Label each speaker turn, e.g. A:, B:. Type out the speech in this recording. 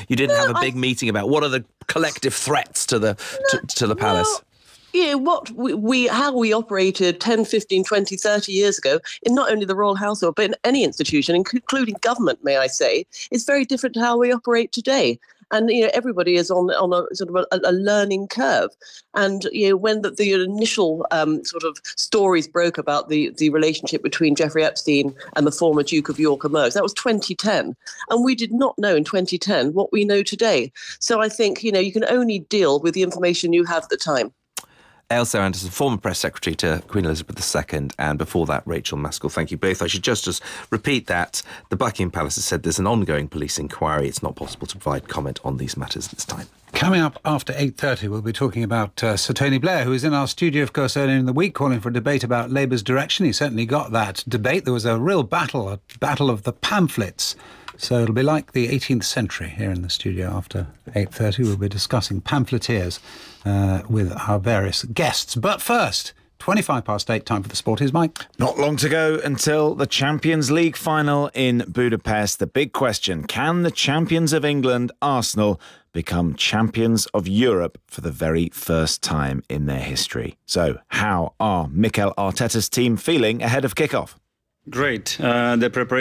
A: You didn't have a big meeting about what are the collective threats to the palace?
B: Well, what how we operated 10, 15, 20, 30 years ago in not only the royal household, but in any institution, including government, may I say, is very different to how we operate today. And everybody is on a sort of a learning curve. And when the initial sort of stories broke about the relationship between Jeffrey Epstein and the former Duke of York and Merks, that was 2010, and we did not know in 2010 what we know today. So I think you can only deal with the information you have at the time.
A: Ailsa Anderson, former press secretary to Queen Elizabeth II, and before that, Rachel Maskell. Thank you both. I should just repeat that the Buckingham Palace has said there's an ongoing police inquiry. It's not possible to provide comment on these matters at this time.
C: Coming up after 8:30, we'll be talking about Sir Tony Blair, who is in our studio, of course, earlier in the week, calling for a debate about Labour's direction. He certainly got that debate. There was a real battle of the pamphlets. So it'll be like the 18th century here in the studio after 8:30. We'll be discussing pamphleteers with our various guests. But first, 8:25, time for the Sporties, Mike.
D: Not long to go until the Champions League final in Budapest. The big question, can the champions of England, Arsenal, become champions of Europe for the very first time in their history? So how are Mikel Arteta's team feeling ahead of kickoff?
E: Great. The preparation